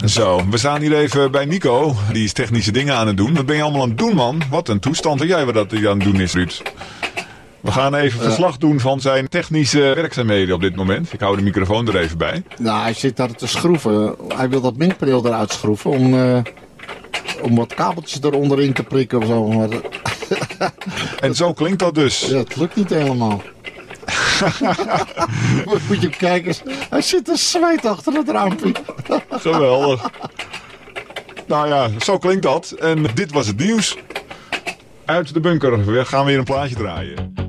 Zo, we staan hier even bij Nico. Die is technische dingen aan het doen. Wat ben je allemaal aan het doen, man? Wat een toestand. Weet jij wat hij aan het doen is, Ruud? We gaan even verslag doen van zijn technische werkzaamheden op dit moment. Ik hou de microfoon er even bij. Nou, hij zit daar te schroeven. Hij wil dat mengpaneel eruit schroeven om wat kabeltjes eronder in te prikken of zo. Maar... En zo klinkt dat dus. Ja, het lukt niet helemaal. Moet je kijken, hij zit te zweet achter het raampje. Geweldig. Nou ja, zo klinkt dat. En dit was het nieuws. Uit de bunker. We gaan weer een plaatje draaien.